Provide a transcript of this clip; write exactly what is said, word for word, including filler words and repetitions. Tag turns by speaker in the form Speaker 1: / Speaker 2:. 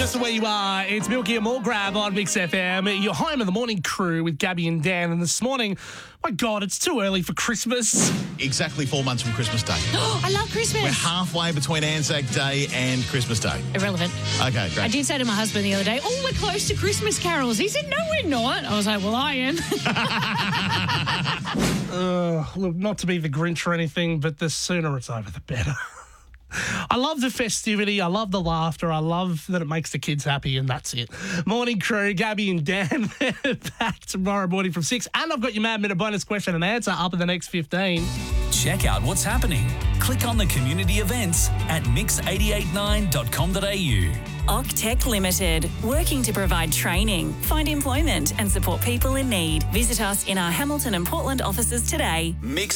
Speaker 1: regardless of where you are, it's Milky and More Grab on Mix F M. Your home of the morning crew with Gabby and Dan. And this morning, my God, it's too early for Christmas.
Speaker 2: Exactly four months from Christmas Day.
Speaker 3: I love Christmas.
Speaker 2: We're halfway between Anzac Day and Christmas Day.
Speaker 3: Irrelevant.
Speaker 2: Okay, great.
Speaker 3: I did say to my husband the other day, oh, we're close to Christmas carols. He said, no, we're not. I was like, well, I am.
Speaker 1: uh, look, not to be the Grinch or anything, but the sooner it's over, the better. I love the festivity. I love the laughter. I love that it makes the kids happy, and that's it. Morning crew, Gabby and Dan, back tomorrow morning from six. And I've got your Mad Minute bonus question and answer up in the next fifteen.
Speaker 4: Check out what's happening. Click on the community events at mix eight eight nine dot com dot a u.
Speaker 5: Octech Limited, working to provide training, find employment and support people in need. Visit us in our Hamilton and Portland offices today.
Speaker 4: Mix